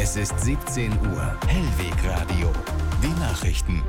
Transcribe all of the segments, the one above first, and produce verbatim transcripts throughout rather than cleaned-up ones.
Es ist siebzehn Uhr. Hellwegradio. Die Nachrichten.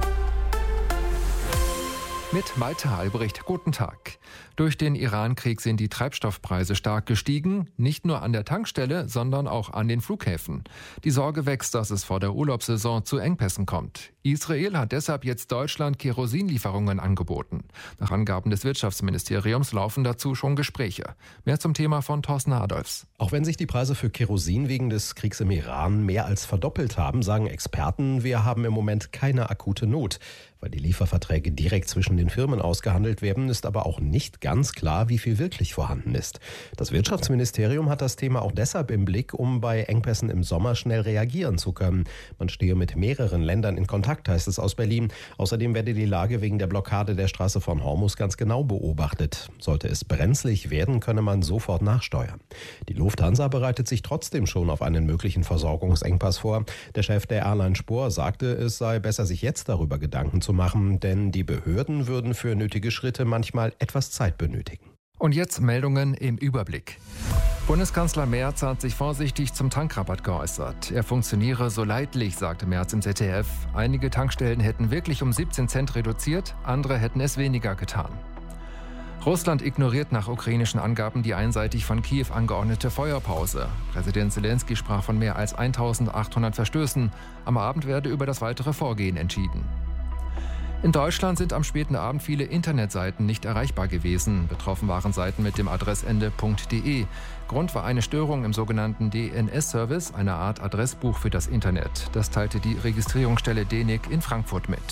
Mit Malte Albrecht, guten Tag. Durch den Iran-Krieg sind die Treibstoffpreise stark gestiegen, nicht nur an der Tankstelle, sondern auch an den Flughäfen. Die Sorge wächst, dass es vor der Urlaubssaison zu Engpässen kommt. Israel hat deshalb jetzt Deutschland Kerosinlieferungen angeboten. Nach Angaben des Wirtschaftsministeriums laufen dazu schon Gespräche. Mehr zum Thema von Thorsten Adolfs. Auch wenn sich die Preise für Kerosin wegen des Kriegs im Iran mehr als verdoppelt haben, sagen Experten, wir haben im Moment keine akute Not. Weil die Lieferverträge direkt zwischen den Firmen ausgehandelt werden, ist aber auch nicht ganz klar, wie viel wirklich vorhanden ist. Das Wirtschaftsministerium hat das Thema auch deshalb im Blick, um bei Engpässen im Sommer schnell reagieren zu können. Man stehe mit mehreren Ländern in Kontakt, heißt es aus Berlin. Außerdem werde die Lage wegen der Blockade der Straße von Hormuz ganz genau beobachtet. Sollte es brenzlig werden, könne man sofort nachsteuern. Die Lufthansa bereitet sich trotzdem schon auf einen möglichen Versorgungsengpass vor. Der Chef der Airline Spor sagte, es sei besser, sich jetzt darüber Gedanken zu machen, denn die Behörden würden für nötige Schritte manchmal etwas Zeit benötigen. Und jetzt Meldungen im Überblick. Bundeskanzler Merz hat sich vorsichtig zum Tankrabatt geäußert. Er funktioniere so leidlich, sagte Merz im Z D F. Einige Tankstellen hätten wirklich um siebzehn Cent reduziert, andere hätten es weniger getan. Russland ignoriert nach ukrainischen Angaben die einseitig von Kiew angeordnete Feuerpause. Präsident Zelensky sprach von mehr als eintausendachthundert Verstößen. Am Abend werde über das weitere Vorgehen entschieden. In Deutschland sind am späten Abend viele Internetseiten nicht erreichbar gewesen. Betroffen waren Seiten mit dem Adressende .de. Grund war eine Störung im sogenannten D N S-Service, einer Art Adressbuch für das Internet. Das teilte die Registrierungsstelle D N I C in Frankfurt mit.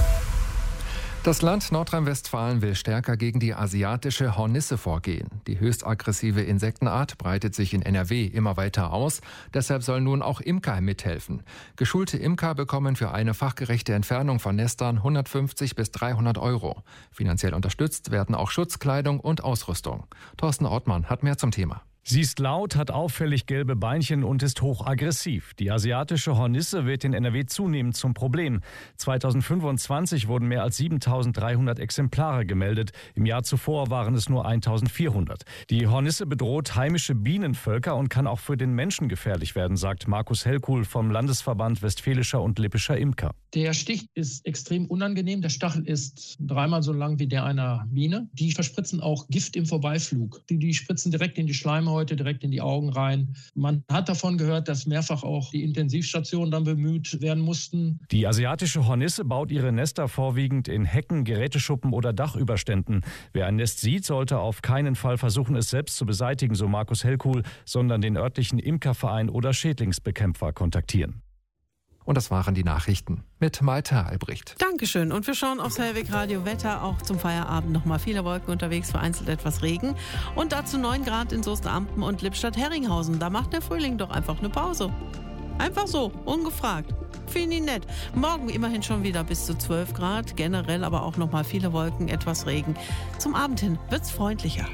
Das Land Nordrhein-Westfalen will stärker gegen die asiatische Hornisse vorgehen. Die höchst aggressive Insektenart breitet sich in N R W immer weiter aus. Deshalb sollen nun auch Imker mithelfen. Geschulte Imker bekommen für eine fachgerechte Entfernung von Nestern hundertfünfzig bis dreihundert Euro. Finanziell unterstützt werden auch Schutzkleidung und Ausrüstung. Thorsten Ortmann hat mehr zum Thema. Sie ist laut, hat auffällig gelbe Beinchen und ist hochaggressiv. Die asiatische Hornisse wird in N R W zunehmend zum Problem. zweitausendfünfundzwanzig wurden mehr als siebentausenddreihundert Exemplare gemeldet. Im Jahr zuvor waren es nur eintausendvierhundert. Die Hornisse bedroht heimische Bienenvölker und kann auch für den Menschen gefährlich werden, sagt Markus Hellkuhl vom Landesverband Westfälischer und Lippischer Imker. Der Stich ist extrem unangenehm. Der Stachel ist dreimal so lang wie der einer Biene. Die verspritzen auch Gift im Vorbeiflug. Die, die spritzen direkt in die Schleimhaut, heute direkt in die Augen rein. Man hat davon gehört, dass mehrfach auch die Intensivstationen dann bemüht werden mussten. Die asiatische Hornisse baut ihre Nester vorwiegend in Hecken, Geräteschuppen oder Dachüberständen. Wer ein Nest sieht, sollte auf keinen Fall versuchen, es selbst zu beseitigen, so Markus Hellkuhl, sondern den örtlichen Imkerverein oder Schädlingsbekämpfer kontaktieren. Und das waren die Nachrichten mit Malte Albrecht. Dankeschön. Und wir schauen aufs Hellwegradio Wetter. Auch zum Feierabend nochmal viele Wolken unterwegs, vereinzelt etwas Regen. Und dazu neun Grad in Soest-Ampen und Lippstadt-Herringhausen. Da macht der Frühling doch einfach eine Pause. Einfach so, ungefragt. Finde ich nett. Morgen immerhin schon wieder bis zu zwölf Grad. Generell aber auch nochmal viele Wolken, etwas Regen. Zum Abend hin wird's freundlicher.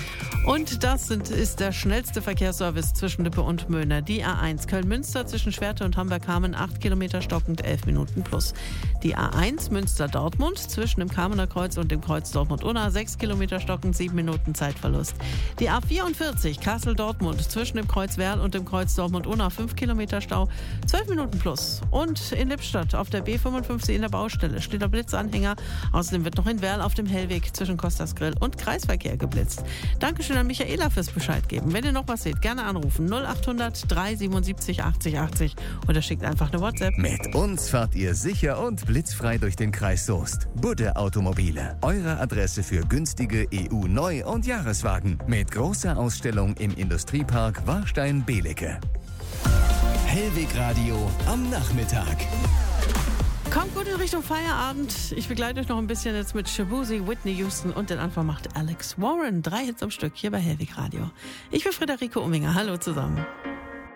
Und das sind, ist der schnellste Verkehrsservice zwischen Lippe und Möhne. Die A eins Köln-Münster zwischen Schwerte und Hamburg-Kamen, acht Kilometer stockend, elf Minuten plus. Die A eins Münster-Dortmund zwischen dem Kamener Kreuz und dem Kreuz Dortmund-Unna, sechs Kilometer stockend, sieben Minuten Zeitverlust. Die A vierundvierzig Kassel-Dortmund zwischen dem Kreuz Werl und dem Kreuz Dortmund-Unna, fünf Kilometer Stau, zwölf Minuten plus. Und in Lippstadt auf der B fünfundfünfzig in der Baustelle steht der Blitzanhänger. Außerdem wird noch in Werl auf dem Hellweg zwischen Kostas Grill und Kreisverkehr geblitzt. Dankeschön an Michaela fürs Bescheid geben. Wenn ihr noch was seht, gerne anrufen. null achthundert dreihundertsiebenundsiebzig achtzig achtzig oder schickt einfach eine WhatsApp. Mit uns fahrt ihr sicher und blitzfrei durch den Kreis Soest. Budde Automobile. Eure Adresse für günstige E U-Neu- und Jahreswagen. Mit großer Ausstellung im Industriepark Warstein-Belecke. Hellwegradio am Nachmittag. Kommt gut in Richtung Feierabend. Ich begleite euch noch ein bisschen jetzt mit Shabuzi, Whitney Houston und den Anfang macht Alex Warren. Drei Hits am Stück hier bei Hellwegradio. Ich bin Friederike Umminger. Hallo zusammen.